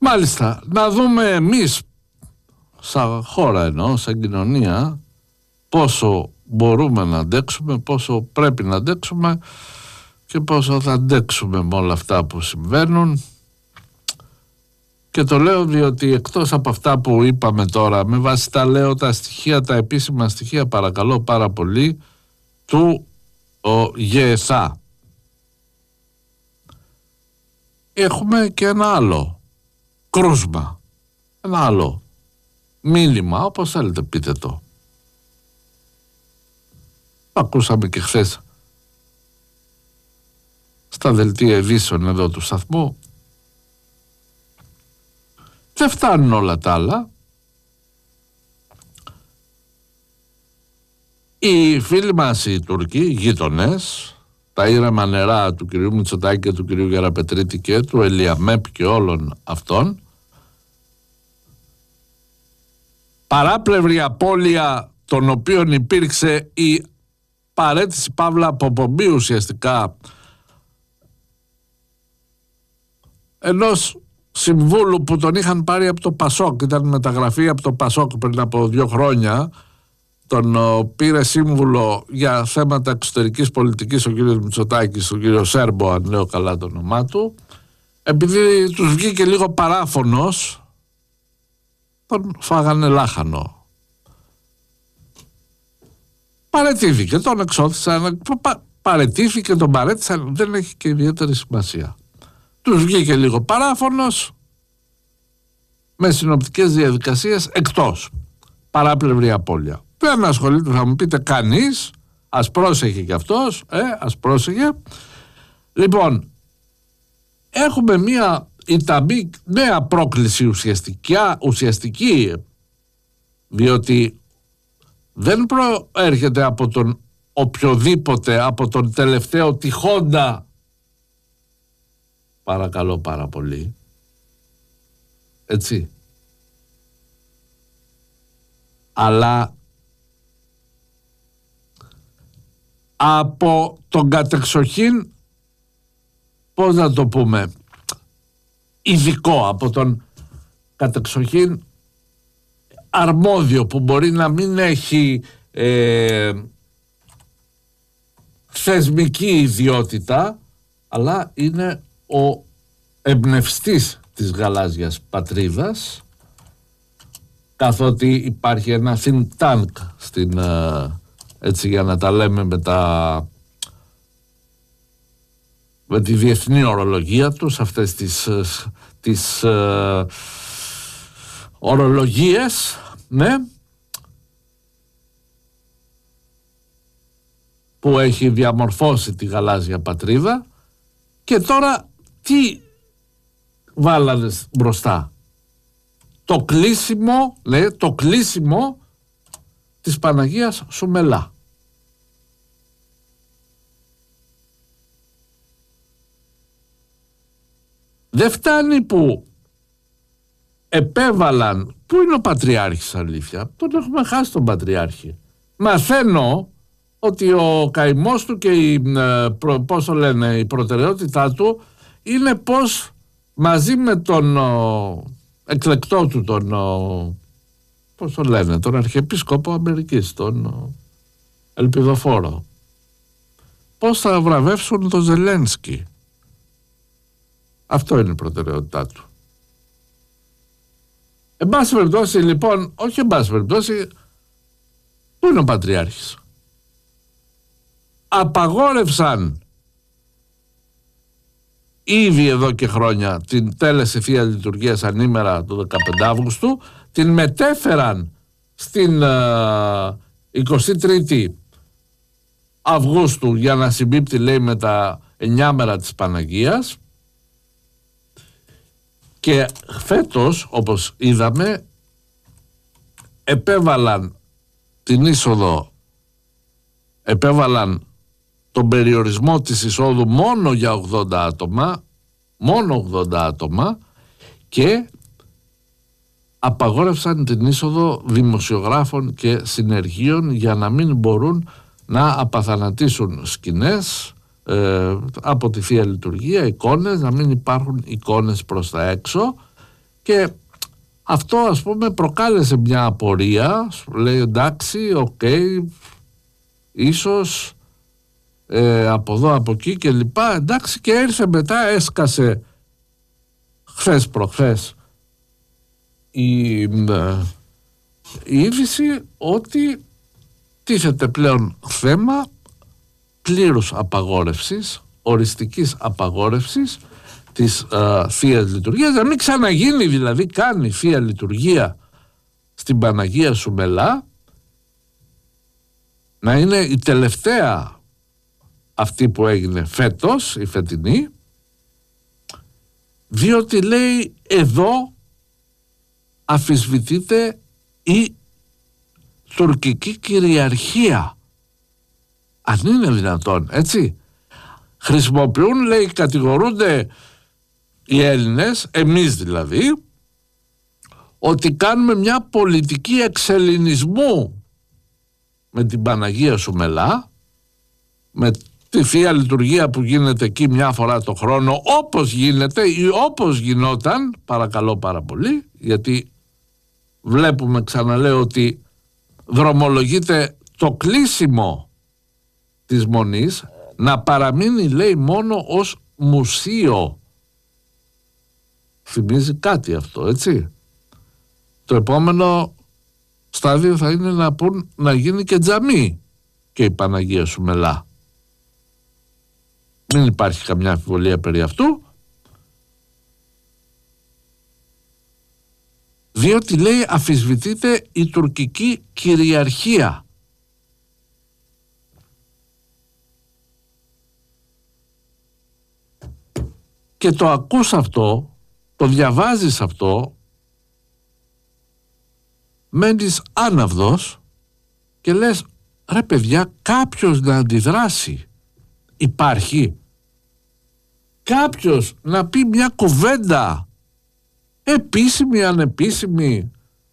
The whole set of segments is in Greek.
Μάλιστα, να δούμε εμείς, σαν χώρα εννοώ, σαν κοινωνία, πόσο μπορούμε να αντέξουμε, πόσο πρέπει να αντέξουμε και πόσο θα αντέξουμε με όλα αυτά που συμβαίνουν. Και το λέω διότι εκτός από αυτά που είπαμε τώρα, με βάση τα στοιχεία, τα επίσημα στοιχεία, παρακαλώ πάρα πολύ, του ΓΕΣΑ, έχουμε και ένα άλλο κρούσμα, ένα άλλο μήνυμα, όπως θέλετε πείτε το. Ακούσαμε και χθες στα δελτία ειδήσεων εδώ του σταθμού. Δεν φτάνουν όλα τα άλλα. Οι φίλοι μας οι Τούρκοι, οι γείτονες, τα ήρεμα νερά του κυρίου Μητσοτάκη και του κυρίου Γεραπετρίτη και του Ελιαμέπ και όλων αυτών, παράπλευρη απώλεια των οποίων υπήρξε η παρέτηση παύλα αποπομπή ουσιαστικά ενός συμβούλου που τον είχαν πάρει από το Πασόκ, ήταν μεταγραφή από το Πασόκ πριν από 2 χρόνια, τον πήρε σύμβουλο για θέματα εξωτερικής πολιτικής ο κύριος Μητσοτάκης, ο κύριος Σέρμπο, αν λέω καλά το όνομά του, επειδή τους βγήκε λίγο παράφωνος, τον φάγανε λάχανο. Παρετήθηκε, τον εξώθησαν, παρετήθηκε, τον παρέτησαν, δεν έχει και ιδιαίτερη σημασία. Τους βγήκε λίγο παράφωνος, με συνοπτικές διαδικασίες εκτός, παράπλευρη απώλεια. Δεν ασχολείται, θα μου πείτε, κανείς, ας πρόσεχε κι αυτός, ας πρόσεχε. Λοιπόν, έχουμε μία ιταμπή νέα πρόκληση ουσιαστική, διότι δεν προέρχεται από τον οποιοδήποτε, από τον τελευταίο τυχόντα, παρακαλώ πάρα πολύ, έτσι, αλλά από τον κατεξοχήν, πώς να το πούμε, ειδικό, από τον κατεξοχήν αρμόδιο, που μπορεί να μην έχει θεσμική ιδιότητα, αλλά είναι ο εμπνευστής της γαλάζιας πατρίδας, καθότι υπάρχει ένα think tank στην, έτσι για να τα λέμε με τη διεθνή ορολογία τους, αυτές τις ορολογίες, ναι, που έχει διαμορφώσει τη γαλάζια πατρίδα. Και τώρα τι βάλανε μπροστά? Το κλείσιμο, λέει, το κλείσιμο της Παναγίας Σουμελά. Δεν φτάνει που επέβαλαν. Πού είναι ο Πατριάρχης, αλήθεια? Τον έχουμε χάσει τον Πατριάρχη. Μαθαίνω ότι ο καημός του και πώς το λένε, η προτεραιότητά του είναι πως μαζί με τον εκλεκτό του, τον πώς το λένε, τον Αρχιεπίσκοπο Αμερικής, τον Ελπιδοφόρο, πώς θα βραβεύσουν τον Ζελένσκι. Αυτό είναι η προτεραιότητά του. Εν πάση περιπτώσει, λοιπόν, όχι εν πάση περιπτώσει, πού είναι ο Πατριάρχης? Απαγόρευσαν ήδη εδώ και χρόνια την τέλεση Θεία Λειτουργίας ανήμερα του 15 Αύγουστου, την μετέφεραν στην 23η Αυγούστου για να συμπίπτει, λέει, με τα 9 μέρα της Παναγίας. Και φέτος, όπως είδαμε, επέβαλαν την είσοδο, επέβαλαν τον περιορισμό της εισόδου μόνο για 80 άτομα, μόνο 80 άτομα, και απαγόρευσαν την είσοδο δημοσιογράφων και συνεργείων για να μην μπορούν να απαθανατήσουν σκηνές από τη Θεία Λειτουργία, εικόνες, να μην υπάρχουν εικόνες προς τα έξω, Και αυτό, ας πούμε, προκάλεσε μια απορία. Λέει εντάξει, οκ, ίσως από εδώ από εκεί και λοιπά, εντάξει, και ήρθε μετά, έσκασε χθες προχθές η είδηση ότι τίθεται πλέον θέμα πλήρους απαγόρευσης, οριστικής απαγόρευσης της Θείας Λειτουργίας, να μην ξαναγίνει δηλαδή καν η Θεία Λειτουργία στην Παναγία Σουμελά, να είναι η τελευταία αυτή που έγινε φέτος, η φετινή, διότι λέει εδώ αμφισβητείται η τουρκική κυριαρχία. Αν είναι δυνατόν, έτσι. Χρησιμοποιούν, λέει, κατηγορούνται οι Έλληνες, εμείς δηλαδή, ότι κάνουμε μια πολιτική εξελληνισμού με την Παναγία Σουμελά, με τη Θεία Λειτουργία που γίνεται εκεί μια φορά το χρόνο, όπως γίνεται ή όπως γινόταν, παρακαλώ πάρα πολύ, γιατί βλέπουμε, ξαναλέω, ότι δρομολογείται το κλείσιμο της Μονής, να παραμείνει, λέει, μόνο ως μουσείο. Θυμίζει κάτι αυτό, έτσι. Το επόμενο στάδιο θα είναι να πούν να γίνει και τζαμί και η Παναγία Σουμελά. Μην υπάρχει καμιά αμφιβολία περί αυτού, διότι, λέει, αμφισβητείται η τουρκική κυριαρχία. Και το ακούς αυτό, το διαβάζεις αυτό, μένεις άναυδος και λες, ρε παιδιά, κάποιος να αντιδράσει. Υπάρχει κάποιος να πει μια κουβέντα, επίσημη, ανεπίσημη,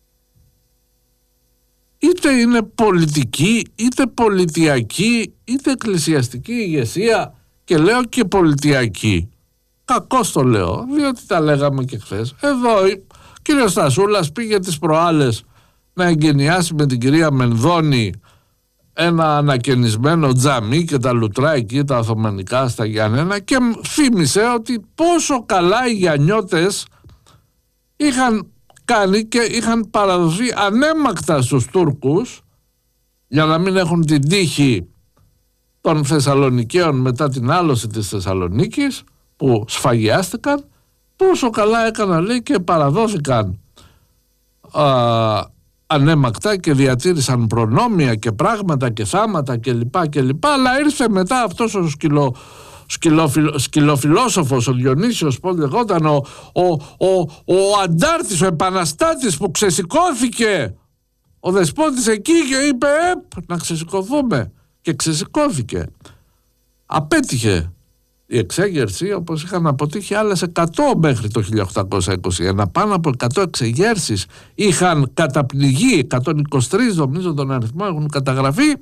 είτε είναι πολιτική, είτε πολιτιακή, είτε εκκλησιαστική ηγεσία, και λέω και πολιτιακή. Κακώς το λέω, διότι τα λέγαμε και χθες. Εδώ ο κύριος Στασούλας πήγε τις προάλλες να εγκαινιάσει με την κυρία Μενδώνη ένα ανακαινισμένο τζαμί και τα λουτρά εκεί, τα Οθωμανικά στα Γιάννενα, και θύμισε ότι πόσο καλά οι Γιαννιώτες είχαν κάνει και είχαν παραδοθεί ανέμακτα στους Τούρκους για να μην έχουν την τύχη των Θεσσαλονικαίων μετά την άλωση της Θεσσαλονίκης που σφαγιάστηκαν. Πόσο καλά έκαναν, λέει, και παραδόθηκαν ανέμακτα και διατήρησαν προνόμια και πράγματα και θάματα κλπ. Αλλά ήρθε μετά αυτός ο σκυλοφιλόσοφος, ο Διονύσιος, πώς λεγόταν, ο αντάρτης, ο επαναστάτης που ξεσηκώθηκε, ο δεσπότης εκεί, και είπε να ξεσηκωθούμε, και ξεσηκώθηκε. Απέτυχε η εξέγερση, όπως είχαν αποτύχει άλλες 100 μέχρι το 1821. Πάνω από 100 εξεγέρσεις είχαν καταπνιγεί, 123 νομίζω τον αριθμό έχουν καταγραφεί,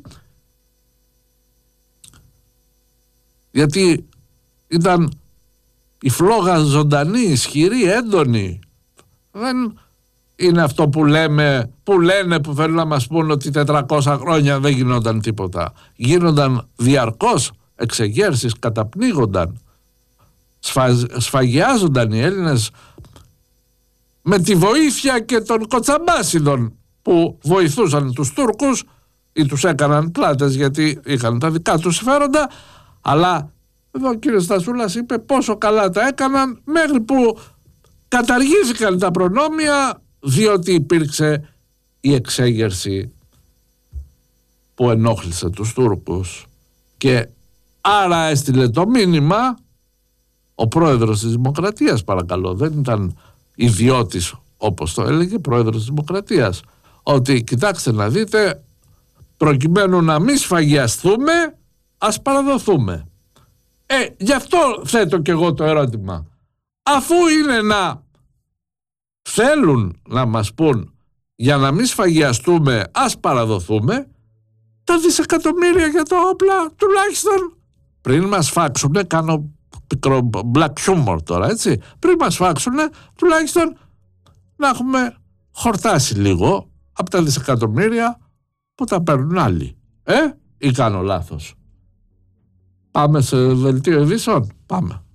γιατί ήταν η φλόγα ζωντανή, ισχυρή, έντονη. Δεν είναι αυτό που λένε, που θέλουν να μας πούν ότι 400 χρόνια δεν γινόταν τίποτα. Γίνονταν διαρκώς εξεγέρσεις, καταπνίγονταν, σφαγιάζονταν οι Έλληνες με τη βοήθεια και των κοτσαμπάσιδων που βοηθούσαν τους Τούρκους ή τους έκαναν πλάτες γιατί είχαν τα δικά τους συμφέροντα. Αλλά εδώ ο κύριος Στασούλας είπε πόσο καλά τα έκαναν, μέχρι που καταργήθηκαν τα προνόμια, διότι υπήρξε η εξέγερση που ενόχλησε τους Τούρκους. Και άρα έστειλε το μήνυμα ο πρόεδρος της Δημοκρατίας, παρακαλώ, δεν ήταν ιδιώτης όπως το έλεγε, πρόεδρος της Δημοκρατίας, ότι κοιτάξτε να δείτε, προκειμένου να μην σφαγιαστούμε, ας παραδοθούμε. Γι' αυτό θέτω και εγώ το ερώτημα. Αφού είναι να θέλουν να μας πούν για να μην σφαγιαστούμε, ας παραδοθούμε, τα δισεκατομμύρια για τα όπλα τουλάχιστον πριν μας φάξουνε, κάνω πικρό black humor τώρα, έτσι, πριν μας φάξουνε, τουλάχιστον να έχουμε χορτάσει λίγο από τα δισεκατομμύρια που τα παίρνουν άλλοι. Ή κάνω λάθος? Πάμε σε δελτίο ειδήσεων? Πάμε.